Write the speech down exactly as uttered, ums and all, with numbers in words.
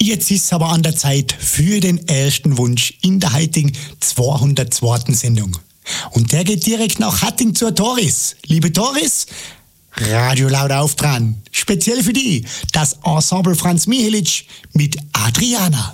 Jetzt ist es aber an der Zeit für den ersten Wunsch in der heutigen zweihundertzweiten Sendung. Und der geht direkt nach Hatting zur Doris. Liebe Doris, Radio laut auf dran. Speziell für die, das Ensemble Franz Mihelic mit Adriana.